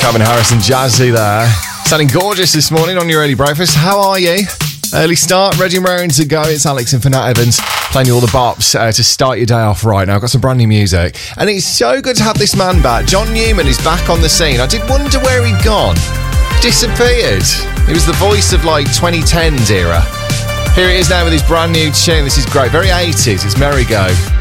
Calvin Harris and Jazzy there. Sounding gorgeous this morning on your early breakfast. How are you? Early start, ready and raring to go. It's Alex and Fanatt Evans playing you all the bops to start your day off right now. I've got some brand new music. And it's so good to have this man back. John Newman is back on the scene. I did wonder where he'd gone. Disappeared. He was the voice of like 2010s era. Here it is now with his brand new tune. This is great. Very 80s. It's Merry Go.